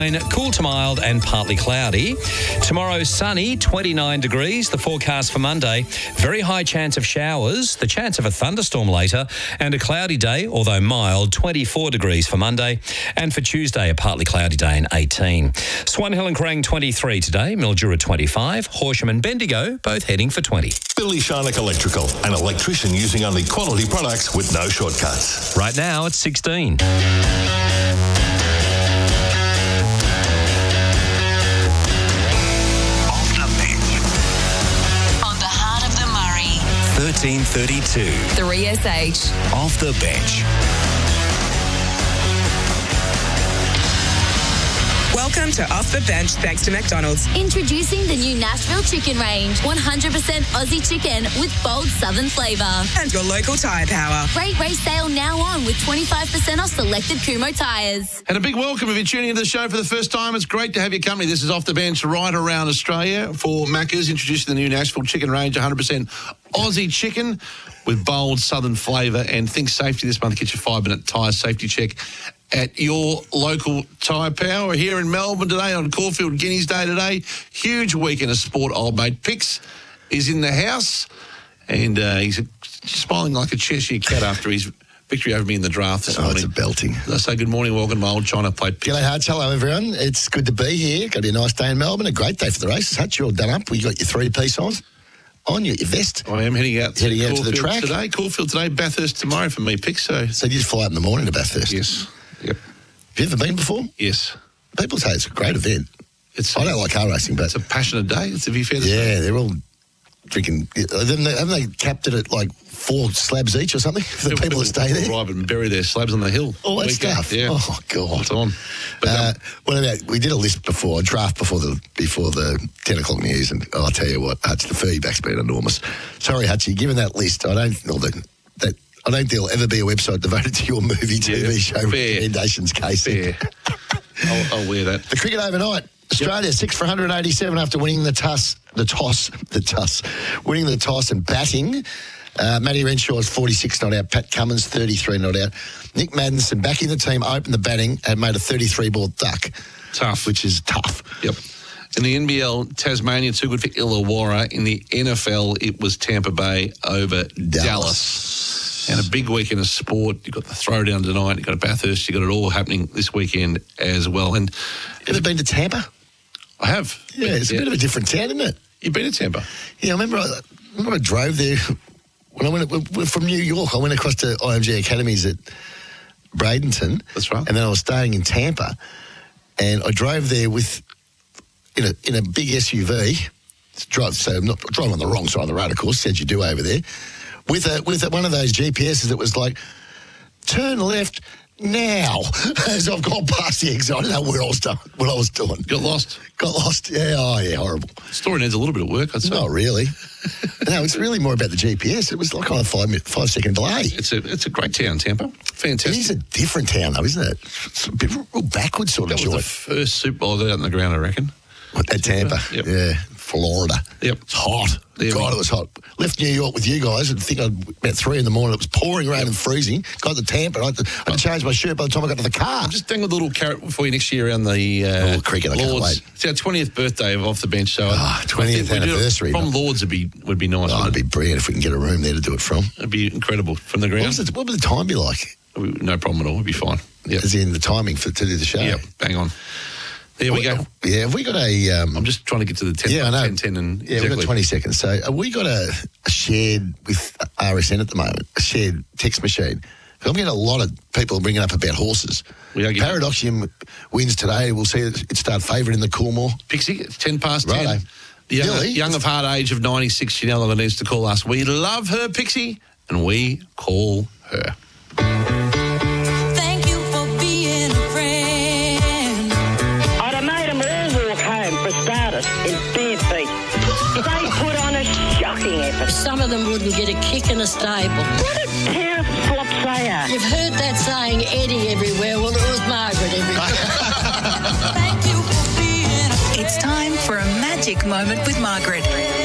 Cool to mild and partly cloudy. Tomorrow, sunny, 29 degrees. The forecast for Monday, very high chance of showers, the chance of a thunderstorm later, and a cloudy day, although mild, 24 degrees for Monday. And for Tuesday, a partly cloudy day and 18. Swan Hill and Crang, 23 today. Mildura, 25. Horsham and Bendigo, both heading for 20. Billy Sharnock Electrical, an electrician using only quality products with no shortcuts. Right now, it's 16. On the heart of the Murray. 1332. 3SH. Off the bench. Welcome to Off the Bench, thanks to McDonald's. Introducing the new Nashville Chicken Range. 100% Aussie chicken with bold southern flavour. And your local tyre power. Great race sale now on with 25% off selected Kumho tyres. And a big welcome if you're tuning into the show for the first time. It's great to have your company. This is Off the Bench right around Australia for Macca's, introducing the new Nashville Chicken Range, 100% Aussie chicken with bold southern flavour. And think safety this month. Get your 5-minute tyre safety check at your local tyre power. Here in Melbourne today on Caulfield Guineas Day today. Huge weekend of sport. Old mate Pix is in the house and he's smiling like a Cheshire cat after his victory over me in the draft this morning. It's a belting. I say good morning, welcome to my old China plate. G'day, Hutch. Hello, everyone. It's good to be here. Going to be a nice day in Melbourne. A great day for the races. Hutch, you're all done up. You got your three-piece on. You got your vest. I am heading out to the track today. Caulfield today, Bathurst tomorrow for me, Pix. So you just fly up in the morning to Bathurst? Yes. Yep. Have you ever been before? Yes. People say it's a great event. I don't like car racing, but it's a passionate day. It's to be fair. They're all drinking. Haven't they capped it at like 4 slabs each or something for the people that stay there? Arrive and bury their slabs on the hill. All that stuff. Yeah. Oh God. It's on. What about? We did a list before, a draft before the 10 o'clock news, and I'll tell you what, Hutch, the feedback's been enormous. Sorry, Hutchie, given that list, I don't think there'll ever be a website devoted to your movie, TV show recommendations, Casey. Fair. I'll wear that. The cricket overnight. Australia 6 for 187 after winning the toss, winning the toss and batting. Matty Renshaw's 46 not out. Pat Cummins 33 not out. Nick Maddinson back in the team, opened the batting and made a 33-ball duck. Tough. Which is tough. Yep. In the NBL, Tasmania too good for Illawarra. In the NFL, it was Tampa Bay over Dallas. And a big weekend of sport. You've got the throwdown tonight. You've got a Bathurst. You've got it all happening this weekend as well. And ever been to Tampa? I have. Yeah, it's a bit of a different town, isn't it? You've been to Tampa? Yeah, I remember I drove there when I went from New York. I went across to IMG Academies at Bradenton. That's right. And then I was staying in Tampa, and I drove there in a big SUV. So I'm not driving on the wrong side of the road, of course, said you do over there. With one of those GPSs that was like, turn left now. As I've gone past the exit, I don't know what I was doing. Got lost? Got lost, yeah. Oh, yeah, horrible. The story needs a little bit of work, I'd say. Not really. No, it's really more about the GPS. It was like on a 5-second delay. It's a great town, Tampa. Fantastic. It is a different town, though, isn't it? It's a bit real backwards sort of joint. That was the first Super Bowl out in the ground, I reckon. At Tampa, yep. Yeah. Florida. Yep. It's hot. God, it was hot. Left New York with you guys. I think about 3 in the morning. It was pouring rain and freezing. Got to Tampa. I had to change my shirt by the time I got to the car. I'm just dangled a little carrot for you next year around the cricket. I can't wait. It's our 20th birthday of Off the Bench. So 20th anniversary. From Lords would be nice. It'd be brilliant if we can get a room there to do it from. It'd be incredible from the ground. What would the time be like? No problem at all. It'd be fine. Yep. As in the timing to do the show? Yep, bang on. There we go. Yeah, have we got a... I'm just trying to get to the 10. Yeah, I know. 10 and yeah, we've got 20 seconds. So have we got a shared with RSN at the moment, a shared text machine? I'm getting a lot of people bringing up about horses. Paradoxium wins today. We'll see it start favourite in the Coolmore. Pixie, it's 10 past 10. Righto. The young of heart age of 96, she no longer needs to call us. We love her, Pixie, and we call her. Some of them wouldn't get a kick in a stable. What a pair of flops they are. You've heard that saying, Eddie everywhere. Well, it was Margaret everywhere. Thank you for being. It's time for a magic moment with Margaret.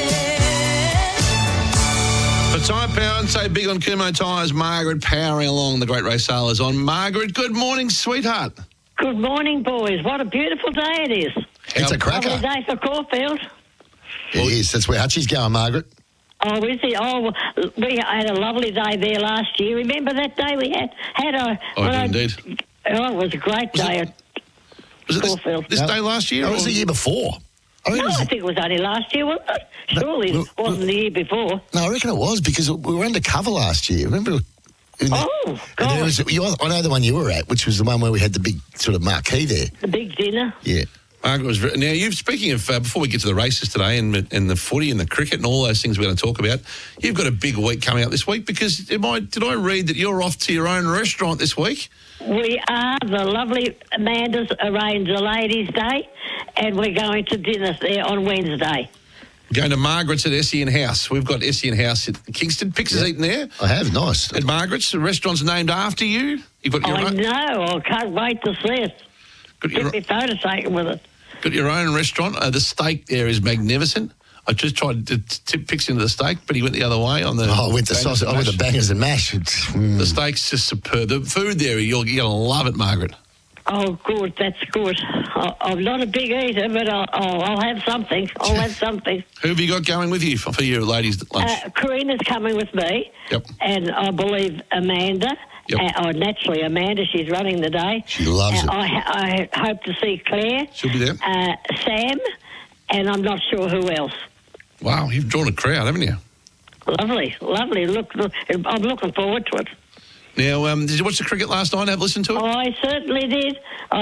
For Tyre Power and say big on Kumho Tyres, Margaret powering along. The Great Race Sale is on. Margaret, good morning, sweetheart. Good morning, boys. What a beautiful day it is. It's a cracker. Lovely day for Caulfield. It is. That's where Hutchie's going, Margaret. Oh, is it? Oh, we had a lovely day there last year. Remember that day we had a... I do indeed. Oh, it was a great day. Was it Caulfield. this day last year? It was the year before. I think it was only last year, wasn't it? Surely it wasn't the year before. No, I reckon it was because we were undercover last year. Remember? God. I know the one you were at, which was the one where we had the big sort of marquee there. The big dinner. Yeah. Margaret was now. Speaking of before we get to the races today and the footy and the cricket and all those things we're going to talk about, you've got a big week coming up this week because did I read that you're off to your own restaurant this week? We are. The lovely Amanda's arranged a ladies' day, and we're going to dinner there on Wednesday. Going to Margaret's at Essien House. We've got Essien House at Kingston. Pix has eaten there. I have. Nice. At Margaret's, the restaurant's named after you. You've got your I own. know. I can't wait to see it. Get me photo taken with it. Got your own restaurant. The steak there is magnificent. I just tried to tip Pix into the steak, but he went the other way on the. I went the sausage. I went the bangers and mash. The steak's just superb. The food there, you're going to love it, Margaret. Oh, good. That's good. I'm not a big eater, but I'll have something. I'll have something. Who have you got going with you for your ladies' lunch? Karina's coming with me. Yep. And I believe Amanda. Yep. Naturally, Amanda. She's running the day. She loves it. I hope to see Claire. She'll be there. Sam, and I'm not sure who else. Wow, you've drawn a crowd, haven't you? Lovely. Look, I'm looking forward to it. Now, did you watch the cricket last night and have listened to it? Oh, I certainly did.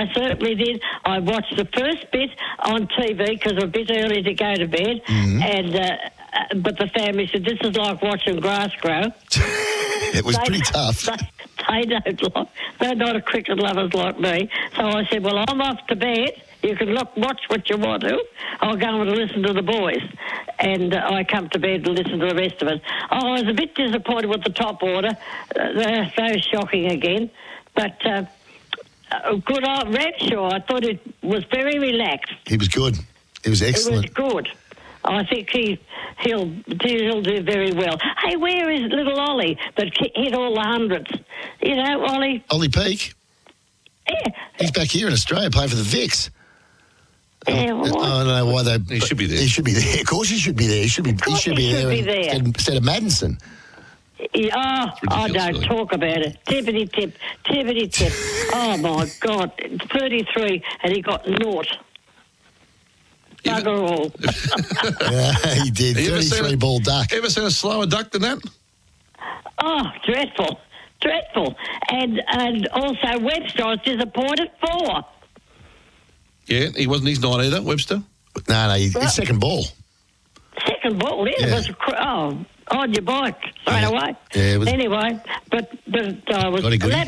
I watched the first bit on TV because I'm a bit early to go to bed, but the family said, this is like watching grass grow. It was pretty tough. They're not a cricket lovers like me. So I said, well, I'm off to bed. You can watch what you want to. I'll go and listen to the boys. And I come to bed and listen to the rest of it. I was a bit disappointed with the top order. They're so shocking again. But good old Ramshaw, I thought it was very relaxed. He was good. It was excellent. It was good. I think he'll do very well. Hey, where is little Ollie that hit all the hundreds? You know, Ollie. Ollie Peake? Yeah. He's back here in Australia playing for the Vicks. Yeah, I don't know why they... He should be there. He should be there. Of course he should be there. He should be there instead of Madison. Don't talk about it. Tippity tip. Oh, my God. 33 and he got naught. Bugger all. Yeah, he did. 33 ball duck. Ever seen a slower duck than that? Oh, dreadful. And also Webster, I was disappointed 4. Yeah, he's not either, Webster. No, his second ball. Second ball, yeah. It was on your bike straight away. Yeah, it was. Anyway, but I was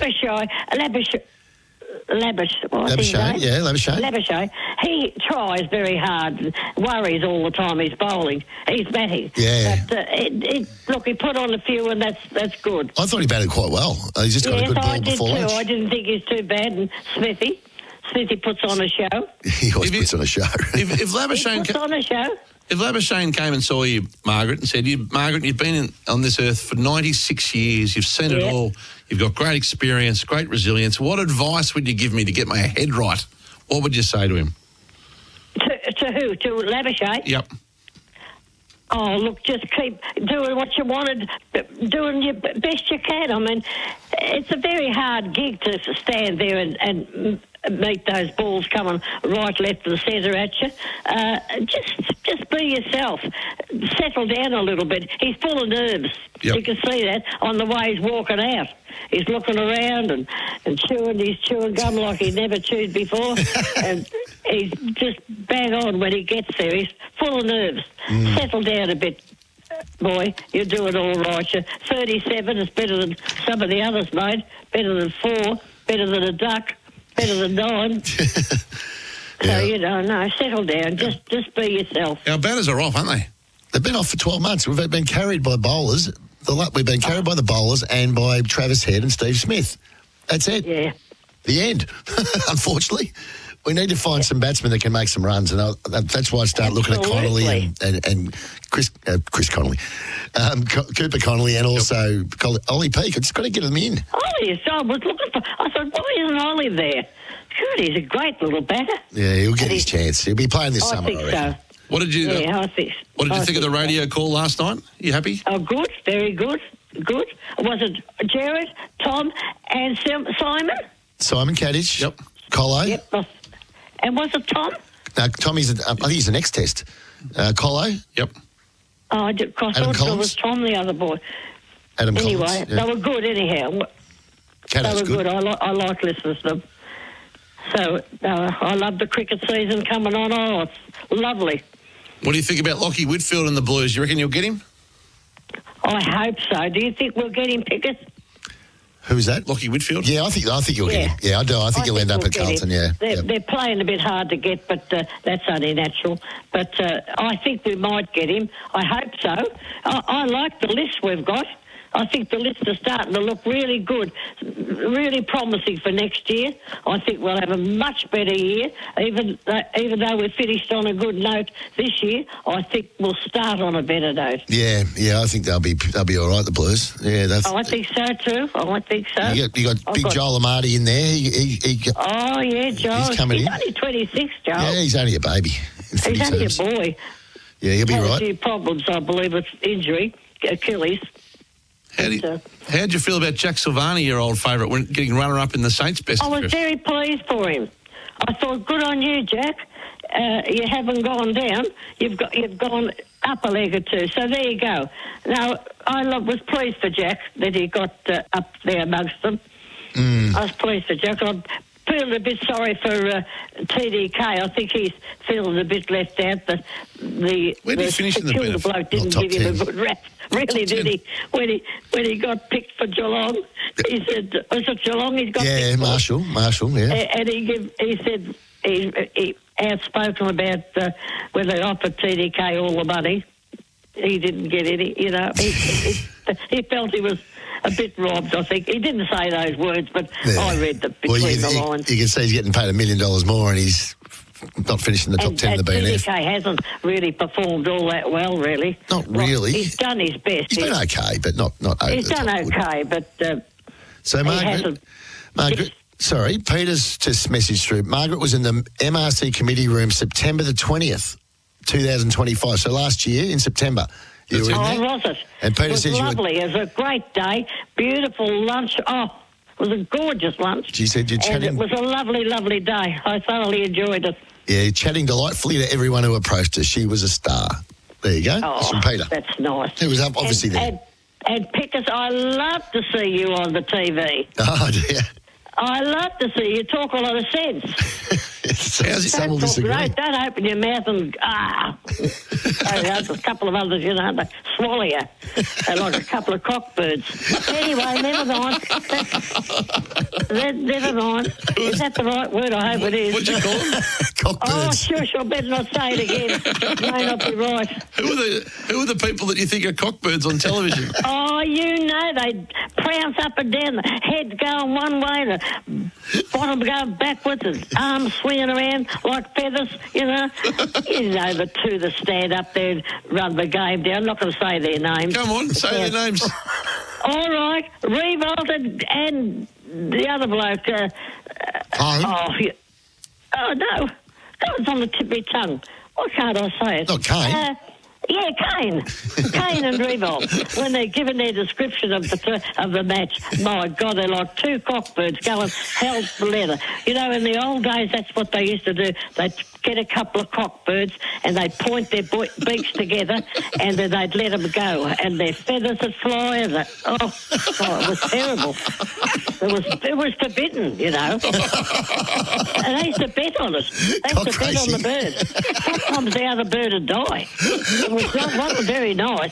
Labuschagne. He tries very hard, worries all the time he's bowling. He's batting. Yeah. But look, he put on a few, and that's good. I thought he batted quite well. He's just got a good ball before lunch. I didn't think he's too bad. And Smithy puts on a show. He always puts on a show. If Labuschagne puts on a show. If Labuschagne came and saw you, Margaret, and said, Margaret, you've been on this earth for 96 years, you've seen it all, you've got great experience, great resilience, what advice would you give me to get my head right? What would you say to him? To who? To Labuschagne? Yep. Oh, look, just keep doing what you wanted, doing your best you can. I mean, it's a very hard gig to stand there and meet those balls coming right, left and centre at you. Just be yourself. Settle down a little bit. He's full of nerves. Yep. You can see that on the way he's walking out. He's looking around and chewing. He's chewing gum like he never chewed before. And he's just bang on when he gets there. He's full of nerves. Settle down a bit, boy. You're doing all right. You're 37 is better than some of the others, mate. Better than 4. Better than a duck. Better than 9. So, no, settle down. Just be yourself. Our batters are off, aren't they? They've been off for 12 months. We've been carried by bowlers. We've been carried by the bowlers and by Travis Head and Steve Smith. That's it. Yeah. The end, unfortunately. We need to find some batsmen that can make some runs, and that's why I start looking at Connolly and Chris Connolly, Cooper Connolly, and also Ollie Peake. I just got to get them in. Ollie, so I was looking for. I thought, why isn't Ollie there? Good, he's a great little batter. Yeah, he'll get his chance. He'll be playing this I summer, think I reckon. so. What did you? Yeah, I think. What did you think of the radio call last night? You happy? Oh, good, very good, good. Was it Jared, Tom, and Simon? Simon Kadich. Yep. Colo. Yep. And was it Tom? Tommy's, I think he's the next test. Colo. Yep. Oh, I thought it Collins? was Tom, the other boy. Adam Anyway, Collins. Yeah. they were good anyhow. Kadich They were good. good. I like listening to them. So I love the cricket season coming on. Oh, it's lovely. What do you think about Lockie Whitfield and the Blues? You reckon you'll get him? I hope so. Do you think we'll get him, Pickett? Who's that? Lockie Whitfield? Yeah, I think you'll get him. Yeah, I do. I think he'll end up we'll at get Carlton, him. yeah. They're playing a bit hard to get, but that's only natural. But I think we might get him. I hope so. I like the list we've got. I think the list is starting to look really good, really promising for next year. I think we'll have a much better year, even though we finished on a good note this year. I think we'll start on a better note. Yeah, I think they'll be all right, the Blues. Yeah, that's. I think so too. I think so. You got big Joel Amati in there. Oh yeah, Joel. He's coming in. only 26, Joel. Yeah, he's only a baby. In footy He's only terms. a boy. Yeah, he'll be Had a right. few problems, I believe, with injury, Achilles. How'd you feel about Jack Silvani, your old favourite, getting runner-up in the Saints' best? I was interest? very pleased for him. I thought, good on you, Jack. You haven't gone down. You've gone up a leg or two. So there you go. Now, I was pleased for Jack that he got up there amongst them. I was pleased for Jack. I'm feeling a bit sorry for TDK. I think he's feeling a bit left out. Where did he finish in the Kilda bloke didn't top give him 10. a good rap. Really, did he? When he got picked for Geelong, he said, was it Geelong he's got picked for? Marshall, yeah. And he said he outspoken about when they offered TDK all the money. He didn't get any, you know. He felt he was a bit robbed, I think. He didn't say those words, but Yeah. I read between the lines. You can see he's getting paid $1 million more and he's not finishing the top 10 in the BNF. TDK hasn't really performed all that well, really. Not really. He's done his best. He's been okay, but not over He's the top. done okay, but So, he Margaret, hasn't. sorry, Peter's just messaged through. Margaret was in the MRC committee room September the 20th, 2025. So last year in September. You were in there? was it? And Peter it was says you were- lovely. It was a great day. Beautiful lunch. Oh, it was a gorgeous lunch. She said you're And it chatting. was a lovely, lovely day. I thoroughly enjoyed it. Yeah, chatting delightfully to everyone who approached her. She was a star. There you go. That's from Peter. That's nice. He was obviously there. And Pickers, I love to see you on the TV. Oh, dear. I love to see you talk a lot of sense. Some will disagree. Don't open your mouth and there's a couple of others, you know, they swallow you. They're like a couple of cockbirds. Anyway, never mind. Never mind. Is that the right word? I hope it is. What'd you call them? Oh, Cockbirds. shush, I better not say it again. It may not be right. Who are the people that you think are cockbirds on television? Oh, you know, they prance up and down, the head going one way, the bottom going backwards, and arms swinging around like feathers, you know. You know the two that stand up there and run the game down. I'm not going to say their names. Come on, say their names. All right, Revolt and the other bloke. Oh, no. That was on the tip of my tongue. Why can't I say it? Not Kane. Yeah, Kane. Kane and Revolt. When they're given their description of the match, my God, they're like two cockbirds going hell for leather. You know, in the old days, that's what they used to do. They'd get a couple of cockbirds and they'd point their beaks together and then they'd let them go. And their feathers would fly. And it was terrible. It was forbidden, you know. And they used to bet on it. They used to bet on the bird. Sometimes the other bird would die. It wasn't very nice.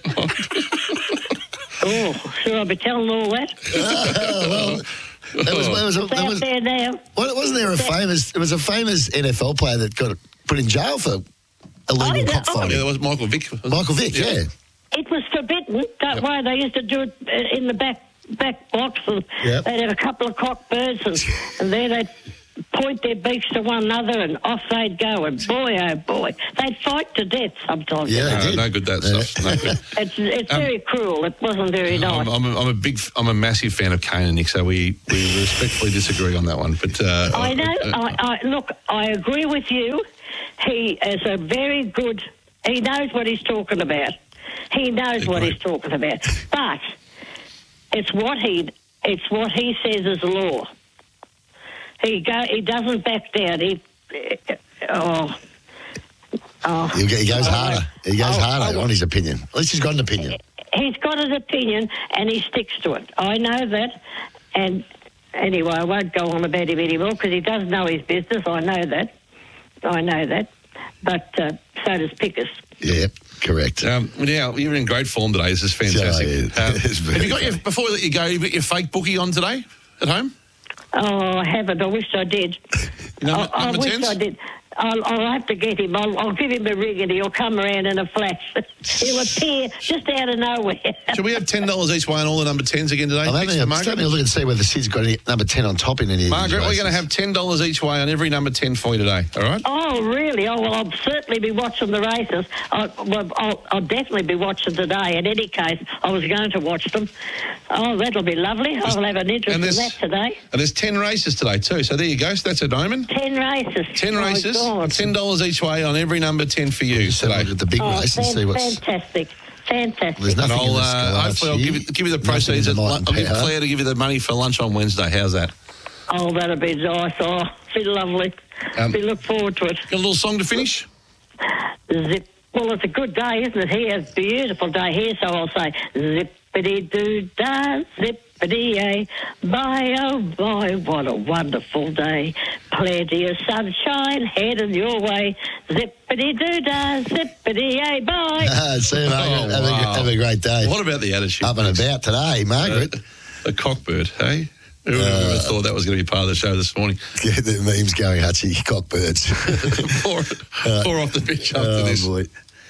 Should I be telling all that? Wasn't there now. There a famous NFL player that got put in jail for illegal cockfighting? Yeah, that was Michael Vick. Michael Vick, yeah. It was forbidden. That way they used to do it in the back box, and Yep. they'd have a couple of cockbirds, and there they'd point their beaks to one another and off they'd go. And boy, oh boy, they'd fight to death sometimes. Yeah, No good, that stuff. No good. It's very cruel. It wasn't very nice. I'm a massive fan of Kane and Nick, so we respectfully disagree on that one. But I know. Look, I agree with you. He is a very good. He knows what he's talking about. He knows what he's talking about. But it's what he says is law. He doesn't back down. He goes harder. He goes harder on his opinion. At least he's got an opinion. He's got an opinion and he sticks to it. I know that. And anyway, I won't go on about him anymore because he does know his business. I know that. But so does Pickers. Yeah, correct. You're in great form today. This is fantastic. Have you got before that you go, you got your fake bookie on today at home? Oh, I haven't. I wish I did. I wish I did. I'll have to get him. I'll give him a ring and he'll come around in a flash. He'll appear just out of nowhere. Should we have $10 each way on all the number 10s again today? I'm having a look and see whether Sid's got any number 10 on top in any of these Margaret, races. we're going to have $10 each way on every number 10 for you today, all right? Oh, really? Oh, well, I'll certainly be watching the races. I'll definitely be watching today. In any case, I was going to watch them. Oh, that'll be lovely. I'll have an interest in that today. And there's 10 races today too, so there you go. So that's a omen. 10 races. 10 races. $10 each way on every number 10 for you today. Look at the big race and see what's... Fantastic. There's nothing in the sky. Hopefully I'll give you the proceeds. I'll give Claire to give you the money for lunch on Wednesday. How's that? Oh, that'll be nice. Oh, be lovely. We look forward to it. Got a little song to finish? Zip. Well, it's a good day, isn't it? Here, it's a beautiful day here, so I'll say zippity-doo-dah, zippity-ay, bye, oh boy, what a wonderful day. Plenty of sunshine heading your way. Zippity-doo-dah, zippity-ay, bye. See you, Margaret. Have a great day. What about the attitude? Up and about today, Margaret. A cockbird, hey? Who would have ever thought that was going to be part of the show this morning? Yeah, the meme's going, Hutchie, cockbirds. Pour off the pitch after this. Boy.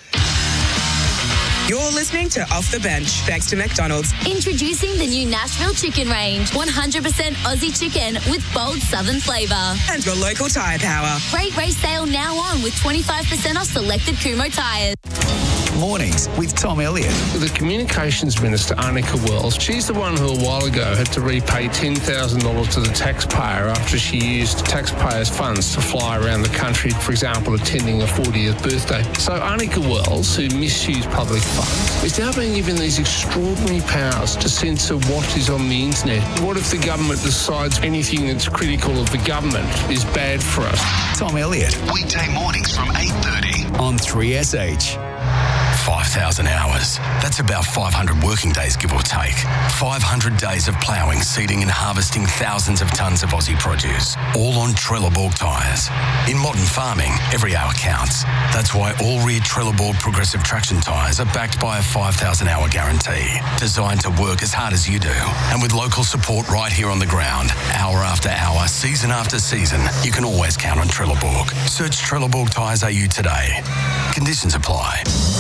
You're listening to Off the Bench, thanks to McDonald's. Introducing the new Nashville Chicken Range. 100% Aussie chicken with bold southern flavour. And your local tyre power. Great race sale now on with 25% off selected Kumho tyres. Mornings with Tom Elliott. The Communications Minister, Annika Wells, she's the one who a while ago had to repay $10,000 to the taxpayer after she used taxpayers' funds to fly around the country, for example, attending a 40th birthday. So Annika Wells, who misused public funds, is now being given these extraordinary powers to censor what is on the internet. What if the government decides anything that's critical of the government is bad for us? Tom Elliott. Weekday mornings from 8:30 on 3SH. 5,000 hours. That's about 500 working days, give or take. 500 days of ploughing, seeding and harvesting thousands of tonnes of Aussie produce, all on Trelleborg tyres. In modern farming, every hour counts. That's why all rear Trelleborg progressive traction tyres are backed by a 5,000-hour guarantee, designed to work as hard as you do. And with local support right here on the ground, hour after hour, season after season, you can always count on Trelleborg. Search Trelleborg Tyres AU today. Conditions apply.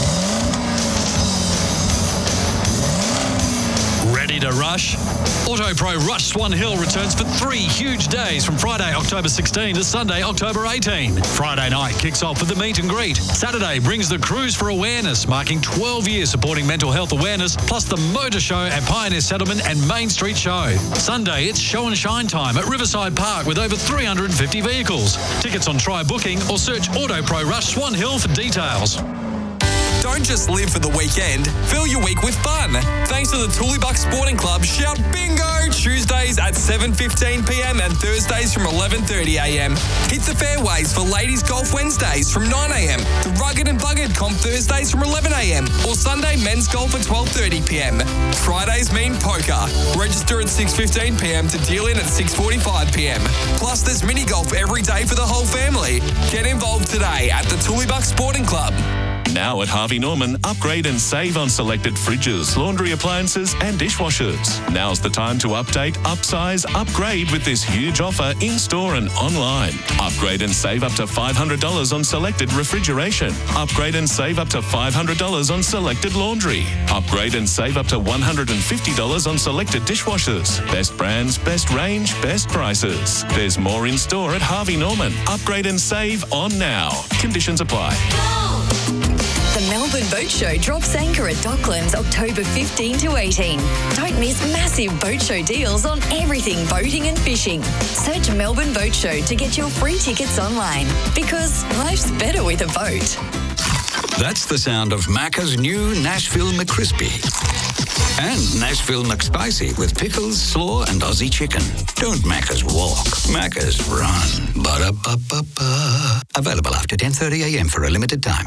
Ready to rush? AutoPro Rush Swan Hill returns for 3 huge days from Friday, October 16 to Sunday, October 18. Friday night kicks off with the meet and greet. Saturday brings the Cruise for Awareness, marking 12 years supporting mental health awareness, plus the Motor Show at Pioneer Settlement and Main Street Show. Sunday, it's show and shine time at Riverside Park with over 350 vehicles. Tickets on Try Booking or search AutoPro Rush Swan Hill for details. Don't just live for the weekend, fill your week with fun. Thanks to the Tooleybuck Sporting Club, shout bingo Tuesdays at 7:15pm and Thursdays from 11:30am. Hit the fairways for Ladies Golf Wednesdays from 9am, the Rugged and Buggered Comp Thursdays from 11am, or Sunday Men's Golf at 12:30pm. Fridays mean poker. Register at 6:15pm to deal in at 6:45pm. Plus, there's mini golf every day for the whole family. Get involved today at the Tooleybuck Sporting Club. Now at Harvey Norman, upgrade and save on selected fridges, laundry appliances and dishwashers. Now's the time to update, upsize, upgrade with this huge offer in-store and online. Upgrade and save up to $500 on selected refrigeration. Upgrade and save up to $500 on selected laundry. Upgrade and save up to $150 on selected dishwashers. Best brands, best range, best prices. There's more in-store at Harvey Norman. Upgrade and save on now. Conditions apply. The Melbourne Boat Show drops anchor at Docklands October 15 to 18. Don't miss massive boat show deals on everything boating and fishing. Search Melbourne Boat Show to get your free tickets online, because life's better with a boat. That's the sound of Macca's new Nashville McCrispy. And Nashville McSpicy with pickles, slaw and Aussie chicken. Don't Macca's walk, Macca's run. Ba-da-ba-ba-ba. Available after 10:30am for a limited time.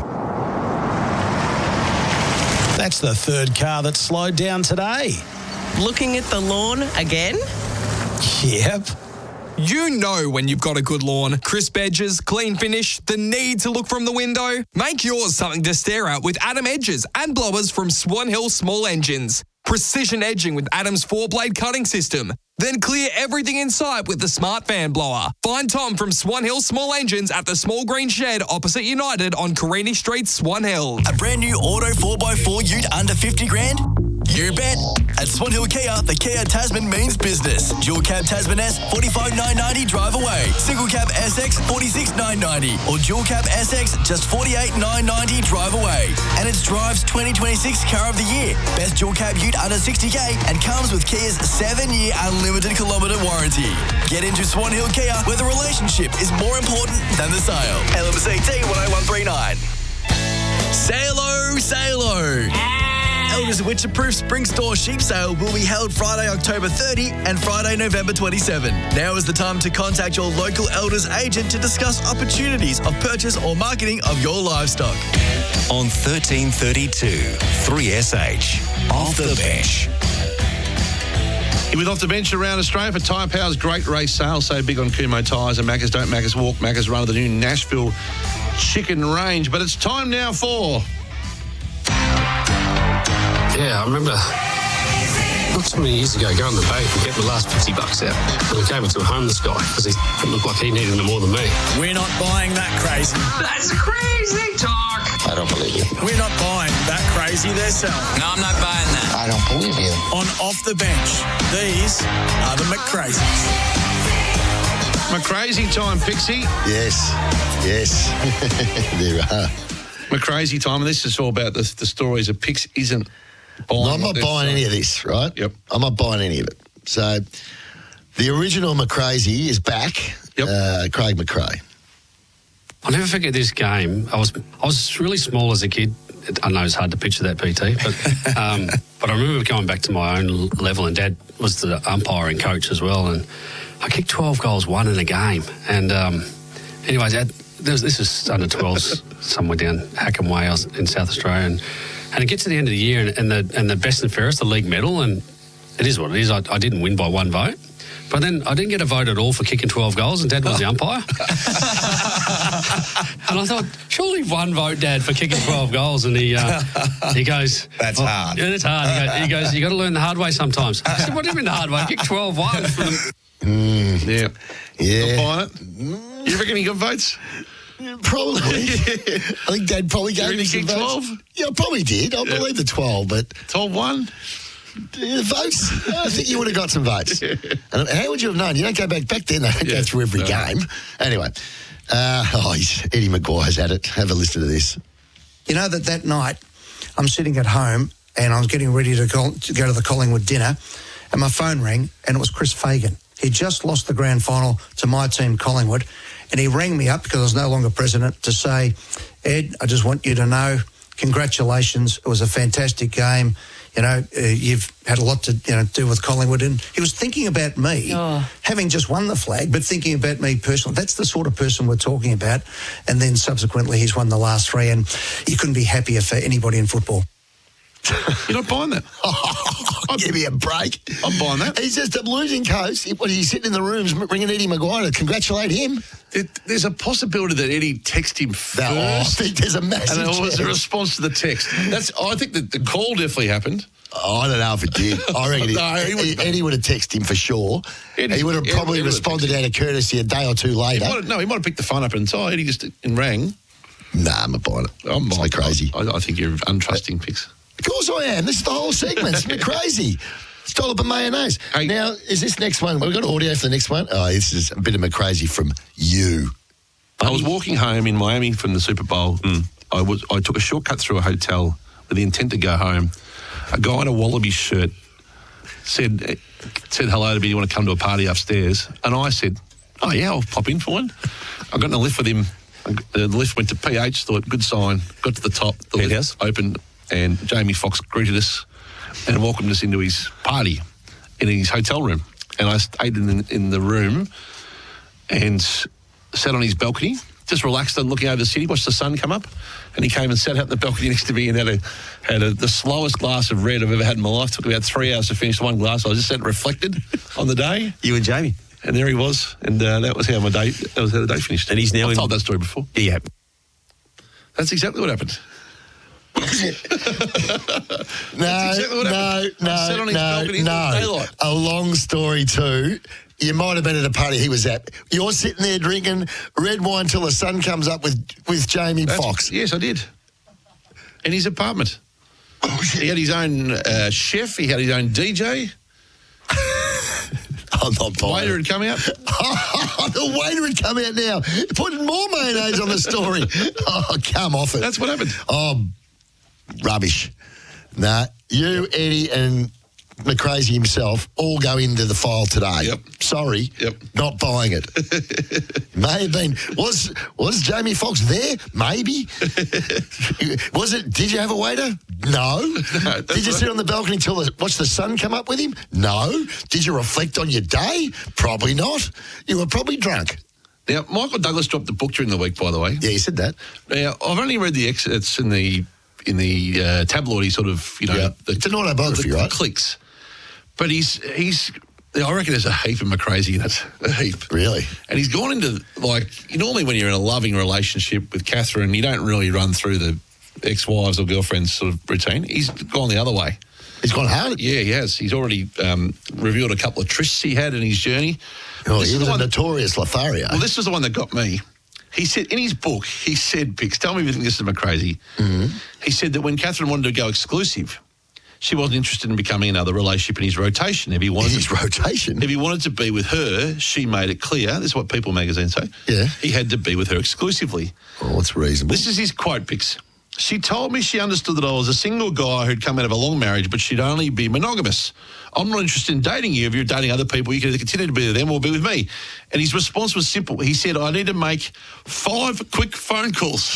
That's the third car that slowed down today. Looking at the lawn again? Yep. You know when you've got a good lawn. Crisp edges, clean finish, the need to look from the window. Make yours something to stare at with Adam edges and blowers from Swan Hill Small Engines. Precision edging with Adam's 4-blade cutting system. Then clear everything in sight with the Smart Fan Blower. Find Tom from Swan Hill Small Engines at the Small Green Shed opposite United on Carini Street, Swan Hill. A brand new auto 4x4 ute under 50 grand? You bet. At Swan Hill Kia, the Kia Tasman means business. Dual cab Tasman S, 45,990 drive away. Single cab SX, 46,990. Or dual cab SX, just 48,990 drive away. And it's Drive's 2026 Car of the Year. Best dual cab ute under 60k and comes with Kia's 7-year unlimited kilometre warranty. Get into Swan Hill Kia, where the relationship is more important than the sale. LMCT 10139. Salo. Elders Witcher-proof Spring Store Sheep Sale will be held Friday, October 30 and Friday, November 27. Now is the time to contact your local Elders agent to discuss opportunities of purchase or marketing of your livestock. On 1332, 3SH, Off the Bench. With Off the Bench around Australia for Tyre Power's great race sale. So big on Kumho tyres and Macca's don't, Macca's walk, Macca's run of the new Nashville chicken range. But it's time now for... Yeah, I remember not so many years ago going on the boat and getting the last $50 out. And I gave it to a homeless guy because he looked like he needed them more than me. We're not buying that crazy. That's crazy talk. I don't believe you. We're not buying that crazy. They're selling. No, I'm not buying that. I don't believe you. On Off the Bench, these are the McCrazies. McCrazy time, Pixie. Yes. There are. McCrazy time, and this is all about the stories of Pix isn't buying. No, I'm not buying any of this, right? Yep. I'm not buying any of it. So the original McCrazy is back. Yep. Craig McRae. I'll never forget this game. I was really small as a kid. I know it's hard to picture that, PT, but I remember going back to my own level, and Dad was the umpiring coach as well, and I kicked 12 goals, one in a game. And anyway, Dad, this is under 12s somewhere down Hackham Way in South Australia, and it gets to the end of the year, and the best and fairest, the league medal, and it is what it is. I didn't win by one vote. But then I didn't get a vote at all for kicking 12 goals, and Dad was the umpire. And I thought, surely one vote, Dad, for kicking 12 goals. And he goes... That's hard. Yeah, it's hard. He goes, you got to learn the hard way sometimes. I said, what do you mean the hard way? I kicked 12 ones for them. Yeah. Yeah. Not buying it? You reckon he got votes? Probably. I think Dad probably gave me some votes. 12? Yeah, I probably did. I believe the 12, but... 12-1? Votes? I think you would have got some votes. And how would you have known? You don't go back then. They don't go through every game. Anyway. Eddie Maguire's at it. Have a listen to this. You know that night I'm sitting at home and I was getting ready to go to the Collingwood dinner, and my phone rang, and it was Chris Fagan. He just lost the grand final to my team, Collingwood, and he rang me up because I was no longer president to say, Ed, I just want you to know, congratulations. It was a fantastic game. You know, you've had a lot to do with Collingwood. And he was thinking about me, having just won the flag, but thinking about me personally. That's the sort of person we're talking about. And then subsequently he's won the last three, and you couldn't be happier for anybody in football. You're not buying that. Give me a break. I'm buying that. He's just a losing coach. He's sitting in the rooms ringing Eddie Maguire to congratulate him. There's a possibility that Eddie texted him first. I think there's a massive and it was a chance. response to the text. I think that the call definitely happened. I don't know if it did. I reckon Eddie would have texted him for sure. He would have probably responded out of courtesy a day or two later. He might have picked the phone up and said, Eddie just rang. Nah, I'm not buying it. I'm buying crazy. I think you're untrusting, Pix. Of course I am. This is the whole segment. It's been crazy. Dollop and mayonnaise. Now, is this next one? We've got audio for the next one. Oh, this is a bit of McCrazy from you. I was walking home in Miami from the Super Bowl. I took a shortcut through a hotel with the intent to go home. A guy in a Wallaby shirt said hello to me. You want to come to a party upstairs? And I said, oh yeah, I'll pop in for one. I got in a lift with him. The lift went to PH. Thought good sign. Got to the top. The lift opened, and Jamie Foxx greeted us and welcomed us into his party in his hotel room. And I stayed in the room and sat on his balcony, just relaxed and looking over the city, watched the sun come up. And he came and sat out on the balcony next to me and had the slowest glass of red I've ever had in my life. Took about 3 hours to finish one glass. I just sat and reflected on the day. You and Jamie. And there he was. And that was how the day finished. And he's now I've told that story before. Yeah. That's exactly what happened. No. A long story too. You might have been at a party he was at. You're sitting there drinking red wine till the sun comes up with Jamie Foxx. Yes, I did. In his apartment. He had his own chef. He had his own DJ. I'm not buying Waiter had come out. The waiter had come out now. Putting more mayonnaise on the story. Oh, come off it. That's what happened. Oh, rubbish. Nah, you, Eddie, and McCrazy himself all go into the file today. Yep. Sorry. Yep. Not buying it. May have been. Was Jamie Foxx there? Maybe. Was it? Did you have a waiter? No. Did you sit on the balcony watch the sun come up with him? No. Did you reflect on your day? Probably not. You were probably drunk. Now, Michael Douglas dropped the book during the week, by the way. Yeah, he said that. Now, I've only read the excerpts in the tabloidy sort of, it's an autobiography, right? Clicks. But he's I reckon there's a heap of McCrazy in it. A heap. Really? And he's gone into, normally when you're in a loving relationship with Catherine, you don't really run through the ex-wives or girlfriends sort of routine. He's gone the other way. He's gone hard? Yeah, he has. He's already revealed a couple of trysts he had in his journey. Oh, he was a notorious Lothario. Well, this was the one that got me. He said, in his book, Pix, tell me if you think this is McCrazy. Mm-hmm. He said that when Catherine wanted to go exclusive, she wasn't interested in becoming another relationship in his rotation. If he wanted to be with her, she made it clear, this is what People magazine say, he had to be with her exclusively. Oh, that's reasonable. This is his quote, Pix. She told me she understood that I was a single guy who'd come out of a long marriage, but she'd only be monogamous. I'm not interested in dating you. If you're dating other people, you can either continue to be with them or be with me. And his response was simple. He said, I need to make 5 quick phone calls.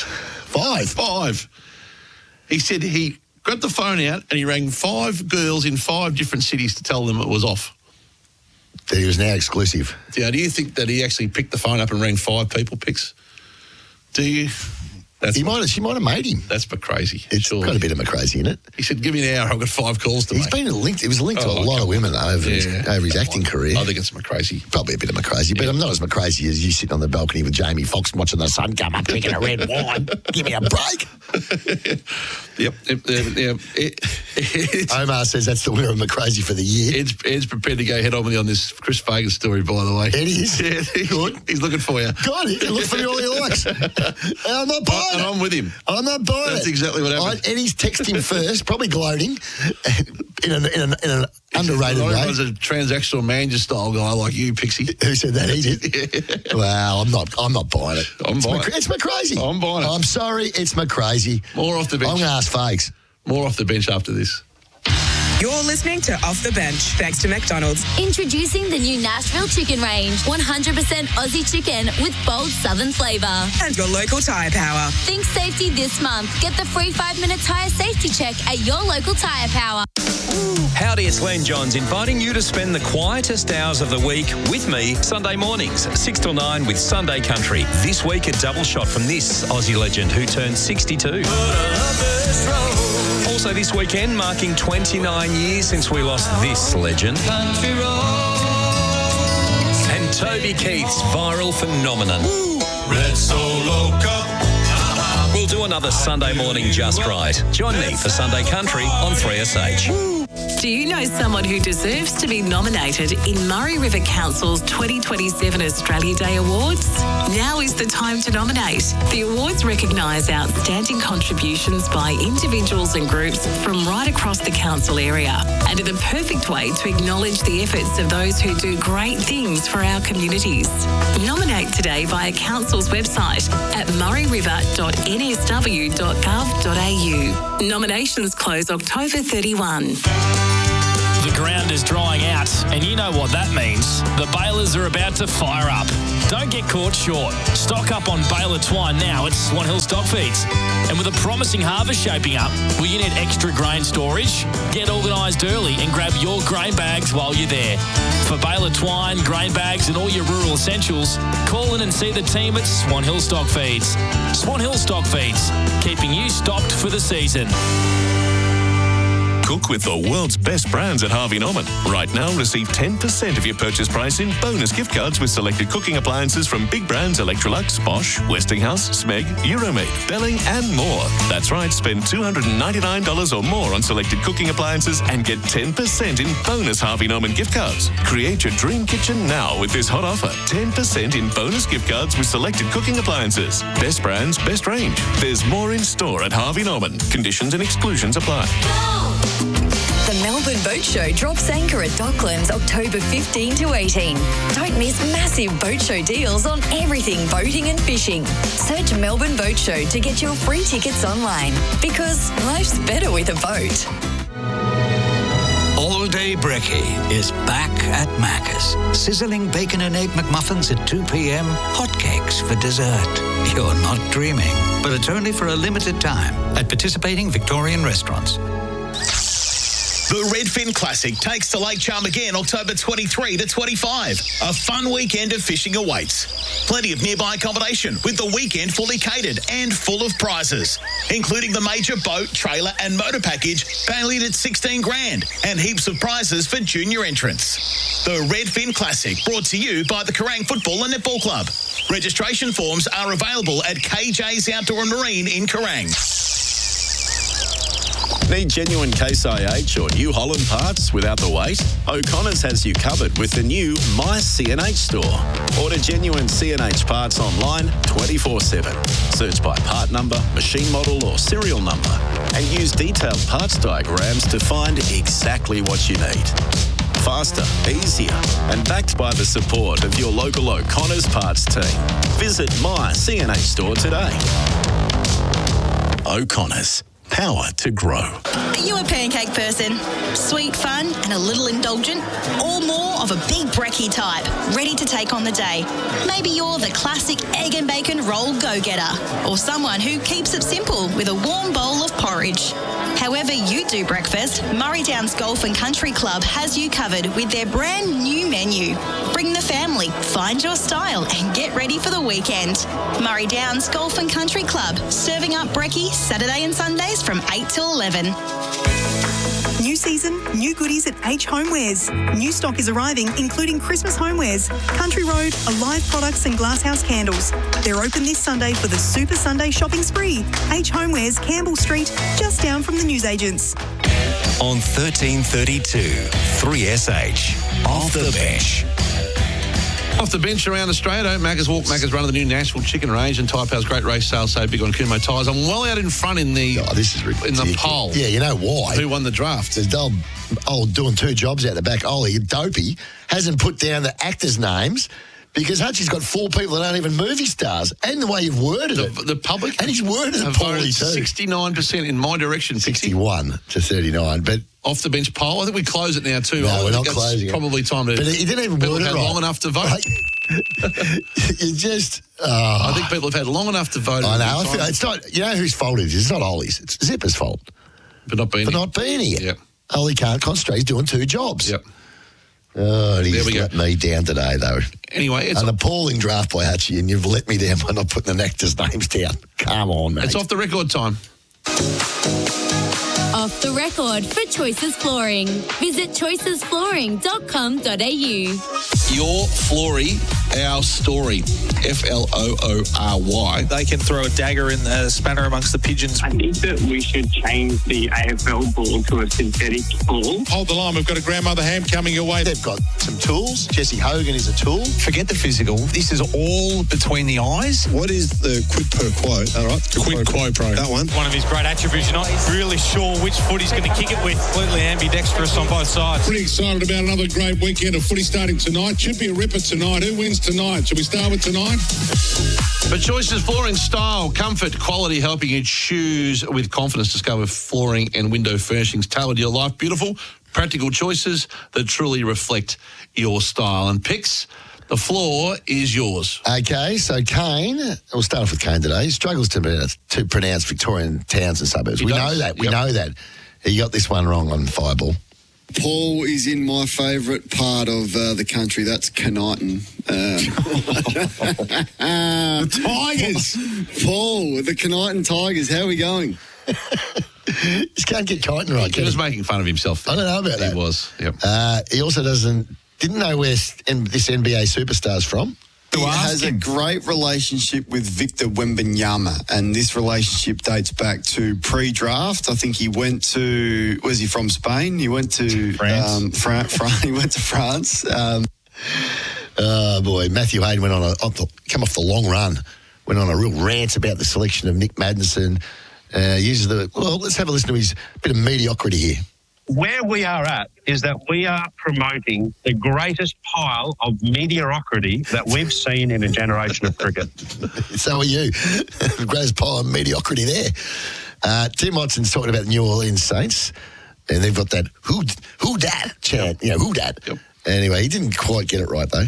5? He said he got the phone out and he rang 5 girls in 5 different cities to tell them it was off. That he was now exclusive. Yeah, do you think that he actually picked the phone up and rang 5 people, Pix? Do you? She might have made him. That's McCrazy. It's got a bit of McCrazy in it. He said, give me an hour, I've got 5 calls to make. He was linked to a lot of women over his acting career. I think it's McCrazy. Probably a bit of McCrazy, but I'm not as McCrazy as you sitting on the balcony with Jamie Foxx watching the sun come up, drinking a red wine. Give me a break. Yep. Omar says that's the winner of McCrazy for the year. Ed's prepared to go head on with you on this Chris Fagan story, by the way. Ed is? Yeah, good. He's looking for you. God, he can look for you all he likes. I'm not buying it. And I'm with him. I'm not buying it. That's exactly what happened. Eddie's texting first, probably gloating, in an underrated way. I was a transactional manager style guy like you, Pixie. Who said that? He did? Yeah. Well, I'm not buying it. It's McCrazy. I'm buying it. I'm sorry, it's McCrazy. More off the bench. I'm going to ask Fags. More off the bench after this. You're listening to Off the Bench, thanks to McDonald's. Introducing the new Nashville Chicken Range. 100% Aussie chicken with bold southern flavour. And your local tyre power. Think safety this month. Get the free 5-minute tyre safety check at your local tyre power. Howdy, it's Len Johns inviting you to spend the quietest hours of the week with me Sunday mornings, 6 till 9 with Sunday Country. This week, a double shot from this Aussie legend who turned 62. Also Also this weekend, marking 29 years since we lost this legend. And Toby Keith's viral phenomenon. Red Solo Cup. We'll do another Sunday morning just right. Join me for Sunday Country on 3SH. Do you know someone who deserves to be nominated in Murray River Council's 2027 Australia Day Awards? Now is the time to nominate. The awards recognise outstanding contributions by individuals and groups from right across the council area and are the perfect way to acknowledge the efforts of those who do great things for our communities. Nominate today via Council's website at murrayriver.nsw.gov.au. Nominations close October 31. The ground is drying out, and you know what that means. The balers are about to fire up. Don't get caught short. Stock up on baler twine now at Swan Hill Stock Feeds. And with a promising harvest shaping up, will you need extra grain storage? Get organised early and grab your grain bags while you're there. For baler twine, grain bags and all your rural essentials, call in and see the team at Swan Hill Stock Feeds. Swan Hill Stock Feeds, keeping you stocked for the season. Cook with the world's best brands at Harvey Norman. Right now, receive 10% of your purchase price in bonus gift cards with selected cooking appliances from big brands Electrolux, Bosch, Westinghouse, Smeg, Euromade, Belling and more. That's right, spend $299 or more on selected cooking appliances and get 10% in bonus Harvey Norman gift cards. Create your dream kitchen now with this hot offer. 10% in bonus gift cards with selected cooking appliances. Best brands, best range. There's more in store at Harvey Norman. Conditions and exclusions apply. The Melbourne Boat Show drops anchor at Docklands October 15 to 18. Don't miss massive boat show deals on everything boating and fishing. Search Melbourne Boat Show to get your free tickets online because life's better with a boat. All Day Brekkie is back at Macca's. Sizzling bacon and egg McMuffins at 2 p.m. Hotcakes for dessert. You're not dreaming, but it's only for a limited time at participating Victorian restaurants. The Redfin Classic takes to Lake Charm again October 23 to 25. A fun weekend of fishing awaits. Plenty of nearby accommodation with the weekend fully catered and full of prizes, including the major boat, trailer and motor package valued at $16,000 and heaps of prizes for junior entrants. The Redfin Classic brought to you by the Kerrang Football and Netball Club. Registration forms are available at KJ's Outdoor and Marine in Kerrang. Need genuine Case IH or New Holland parts without the wait? O'Connor's has you covered with the new My CNH store. Order genuine CNH parts online 24/7. Search by part number, machine model or serial number and use detailed parts diagrams to find exactly what you need. Faster, easier and backed by the support of your local O'Connor's parts team. Visit My CNH store today. O'Connor's. Power to grow. Are you a pancake person? Sweet, fun, and a little indulgent? Or more of a big brekkie type, ready to take on the day? Maybe you're the classic egg and bacon roll go-getter, or someone who keeps it simple with a warm bowl of porridge. However you do breakfast, Murray Downs Golf and Country Club has you covered with their brand new menu. Bring the family, find your style and get ready for the weekend. Murray Downs Golf and Country Club, serving up brekkie Saturday and Sundays from 8 till 11. New season, new goodies at H Homewares. New stock is arriving, including Christmas homewares, Country Road, Alive products and Glasshouse candles. They're open this Sunday for the Super Sunday shopping spree. H Homewares, Campbell Street, just down from the newsagents. On 1332, 3SH. Off the bench. Off the bench around Australia, don't Macca's walk, Macca's run of the new Nashville Chicken Range and Tyre Power's great race sales so big on Kumo tyres. I'm well out in front in the poll. Yeah, you know why? Who won the draft? There's old doing two jobs out the back. Ollie Dopey hasn't put down the actors' names because Hutchie's got 4 people that aren't even movie stars. And the way you've worded it. The public and he's worded it poorly too. 69% in my direction. 61 to 39. But off the bench poll. I think we close it now too. No, we're not closing it. Probably time to. But he didn't even word it right. Long enough to vote. You just. I think people have had long enough to vote. I know. It's not. You know whose fault it is? It's not Ollie's. It's Zipper's fault. For not being here. Yep. Ollie can't concentrate. He's doing 2 jobs. Yep. Oh, he's let me down today, though. Anyway, it's an appalling draft by Hutchie, and you've let me down by not putting the actors' names down. Come on, mate. It's off the record time. Off the record for Choices Flooring. Visit choicesflooring.com.au. Your Flory, our story. Floory. They can throw a dagger in the spanner amongst the pigeons. I think that we should change the AFL ball to a synthetic ball. Hold the line. We've got a grandmother ham coming your way. They've got some tools. Jesse Hogan is a tool. Forget the physical. This is all between the eyes. What is the quid pro quo? All right. Quid quo pro. That one. One of his great attributes, you're not really sure which foot he's going to kick it with. Completely ambidextrous on both sides. Pretty excited about another great weekend of footy starting tonight. Should be a ripper tonight. Who wins tonight? Shall we start with tonight? For Choices Flooring, style, comfort, quality, helping you choose with confidence. Discover flooring and window furnishings tailored to your life. Beautiful, practical choices that truly reflect your style. And Pix, the floor is yours. Okay, so Kane, we'll start off with Kane today. He struggles to pronounce Victorian towns and suburbs. We know that. We know that. He got this one wrong on Fireball. Paul is in my favourite part of the country. That's Knighton. The Tigers. Paul, the Knighton Tigers. How are we going? Just can't get Knighton right. He was making fun of himself. I don't know about that. He was. Yep. He also didn't know where this NBA superstar's from. He has a great relationship with Victor Wembanyama, and this relationship dates back to pre-draft. I think he went to, was he from Spain? He went to France. He went to France. Oh, boy. Matthew Hayden went come off the long run, went on a real rant about the selection of Nick Madison. Let's have a listen to his bit of mediocrity here. Where we are at is that we are promoting the greatest pile of mediocrity that we've seen in a generation of cricket. So are you. Greatest pile of mediocrity there. Tim Watson's talking about the New Orleans Saints, and they've got that who dat chant. You know, who dat. Yep. Anyway, he didn't quite get it right, though.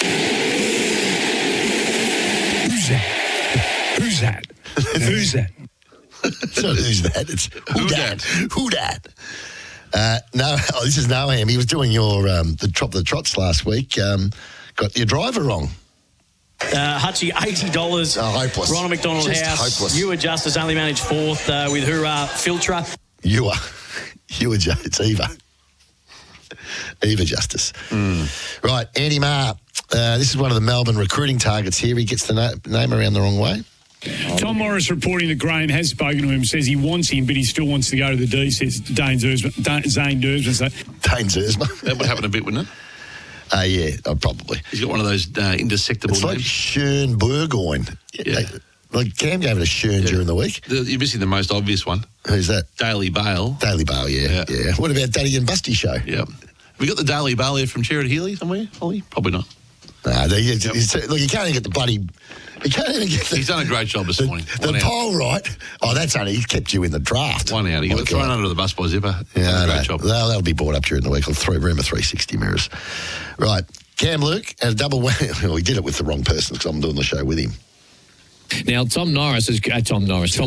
Who's that? Who's that? Who's that? It's not who's that. It's who dat. Who dat. This is Noam. He was doing your the Top of the Trots last week. Got your driver wrong. Hutchie, $80. Hopeless. Ronald McDonald Just House. hopeless. Ewer Justice only managed fourth with Hoorah Filtra. Ewer Justice. It's Eva. Eva Justice. Right, Andy Marr. This is one of the Melbourne recruiting targets here. He gets the name around the wrong way. Tom Morris reporting that Graham has spoken to him, says he wants him, but he still wants to go to the D, says Zane Dursman. Dane Dursman. That would happen a bit, wouldn't it? Yeah, probably. He's got one of those indesectable names. It's like Schön Burgoyne. Yeah. Like Cam gave it a Schön during the week. You're missing the most obvious one. Who's that? Daily Bale. Daily Bale, yeah. What about Daddy and Busty Show? Yeah. Have we got the Daily Bale there from Cherry Healy somewhere, Ollie? Probably not. Look, you can't even get the bloody... You can't even get He's done a great job this morning. The poll, right? Oh, he kept you in the draft. One out. He got thrown under the bus by Zipper. Yeah, great job. That'll be brought up during the week. I'll Rumor 360 mirrors. Right. Cam Luke had a double whammy. Well, he did it with the wrong person because I'm doing the show with him. Now, Tom Morris, Chuck Norris,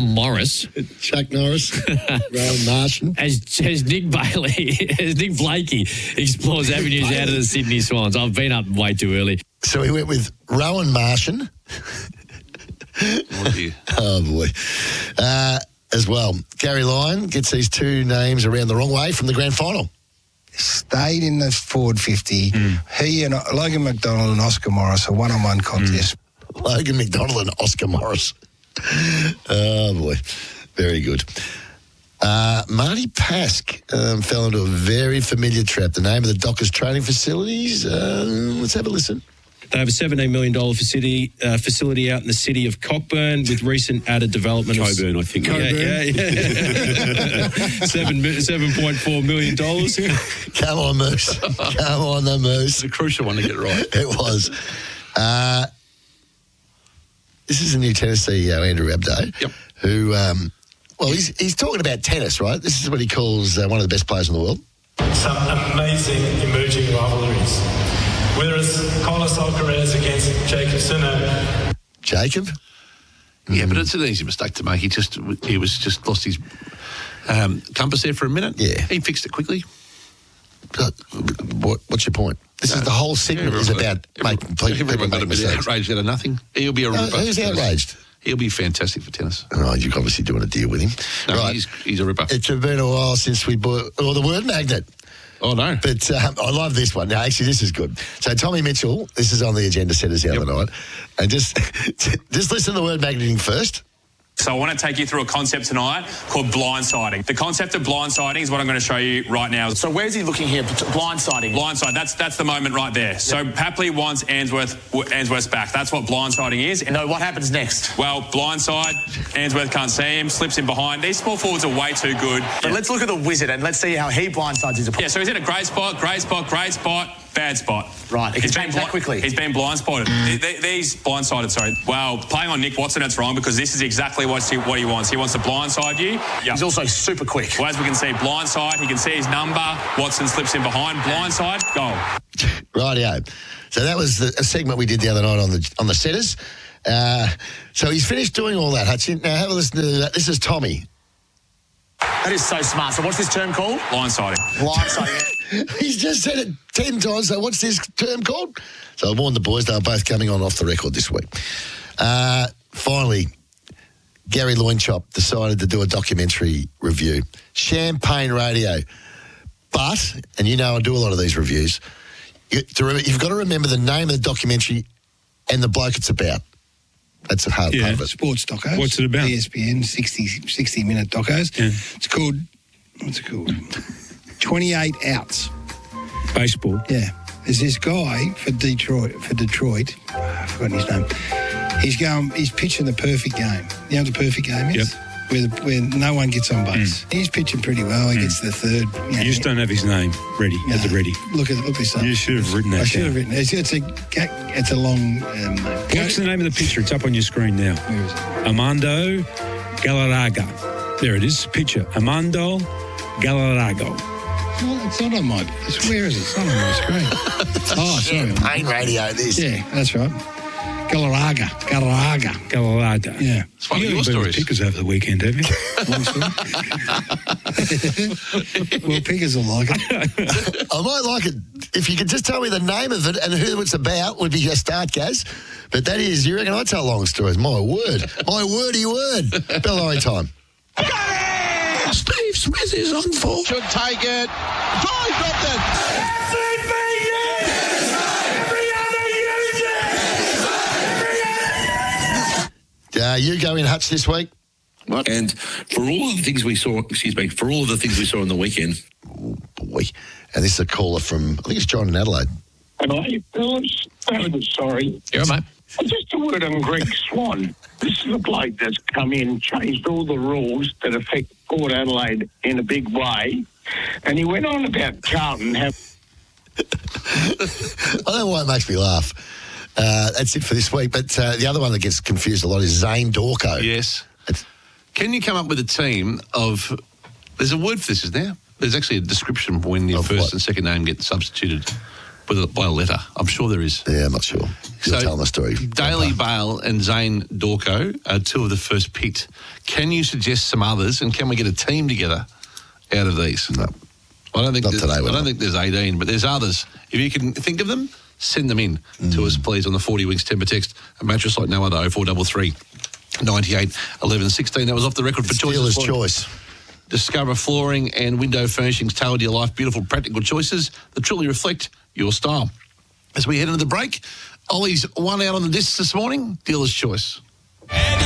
Rowan Martian, as Nick Blakey explores avenues out of the Sydney Swans. I've been up way too early. So he went with Rowan Martian. Oh, boy. As well, Gary Lyon gets these two names around the wrong way from the grand final. Stayed in the Ford 50. He and Logan McDonald and Oscar Morris, a one-on-one contest. Logan McDonald and Oscar Morris. Oh, boy. Very good. Marty Pask fell into a very familiar trap. The name of the Dockers training facilities. Let's have a listen. They have a $17 million facility out in the city of Cockburn with recent added development. Cockburn, I think. $7.4 million. Come on, Moose. Come on, the Moose. It's a crucial one to get right. It was. This is a new tennis CEO, Andrew Abdo, who, he's talking about tennis, right? This is what he calls one of the best players in the world. Some amazing emerging rivalries. Whether it's Carlos Alcaraz against Jacob Sinner. Jacob? Yeah, but it's an easy mistake to make. He was just lost his compass there for a minute. Yeah. He fixed it quickly. What's your point? This is the whole segment is about making people make mistakes. Outraged out of nothing. He'll be a ripper. Who's outraged? He'll be fantastic for tennis. Oh, you're obviously doing a deal with him. No, right. He's a ripper. It's been a while since we bought the word magnet. Oh, no. But I love this one. Now, actually, this is good. So, Tommy Mitchell, this is on the agenda setters the other night. And just listen to the word magneting first. So I want to take you through a concept tonight called blindsiding. The concept of blindsiding is what I'm going to show you right now. So where's he looking here? Blindsiding. Blindside, that's the moment right there. So Papley wants Ainsworth's back. That's what blindsiding is. No, what happens next? Well, blindside, Ainsworth can't see him, slips in behind. These small forwards are way too good. But let's look at the wizard and let's see how he blindsides his opponent. Yeah, so he's in a great spot, bad spot. Right, it can change that quickly. He's been blindsided. These blindsided, sorry. Well, playing on Nick Watson, that's wrong because this is exactly what he wants. He wants to blindside you. Yep. He's also super quick. Well, as we can see, blindside, he can see his number. Watson slips in behind, blindside, goal. Rightio. So that was a segment we did the other night on the setters. So he's finished doing all that, Hutchin. Now have a listen to that. This is Tommy. That is so smart. So what's this term called? Blindsiding. Blindsiding. He's just said it 10 times. So what's this term called? So I warned the boys they were both coming on off the record this week. Finally, Gary Loinchop decided to do a documentary review. Champagne Radio. But, and you know I do a lot of these reviews, you've got to remember the name of the documentary and the bloke it's about. That's a hard part of it. Sports docos. What's it about? ESPN 60-minute docos. Yeah. It's called, what's it called? 28 Outs. Baseball. Yeah. There's this guy for Detroit. I've forgotten his name. He's pitching the perfect game. You know what the perfect game is? Yep. Where no one gets on base. He's pitching pretty well. He gets the third. You just don't have his name ready. At the ready. Look this up. You should have written that I should down. have written it. It's a long name. What's the name of the picture? It's up on your screen now. Where is it? Armando Galarraga. There it is. Picture. Armando Galarraga. It's not on my... Where is it? It's not on my screen. Oh, sorry. Champagne Radio, this. Yeah, that's right. Galarraga. Yeah. It's one of your stories. Pickers over the weekend, have you? Well, Pickers will like it. I might like it. If you could just tell me the name of it and who it's about would be your start, Gaz. But that is, you reckon I tell long stories? My word. My wordy word. Bell Lorry time. Steve Smith is on for. Should take it. Oh, he dropped it. You go in, Hutch, this week. What? And for all of the things we saw, on the weekend. Oh, boy. And this is a caller from, I think it's John in Adelaide. Hey, Phillips, I'm sorry. Yeah, mate. Just a word on Greg Swan. This is a bloke that's come in, changed all the rules that affect Port Adelaide in a big way. And he went on about Carlton. I don't know why it makes me laugh. That's it for this week. But the other one that gets confused a lot is Zane Dorco. Yes. Can you come up with a team of... There's a word for this, isn't there? There's actually a description when your first and second name get substituted by a letter. I'm sure there is. Yeah, I'm not sure. You're telling the story. Daly Bale and Zane Dorco are two of the first picked. Can you suggest some others, and can we get a team together out of these? No. I don't think there's 18, but there's others. If you can think of them, send them in to us, please, on the 40 Winks Timber text. A mattress like no other, 0433 98 11 16. That was off the record for Dealer's choices. choice. Discover flooring and window furnishings tailored to your life. Beautiful, practical choices that truly reflect your style. As we head into the break, Ollie's one out on the discs this morning. Dealer's choice.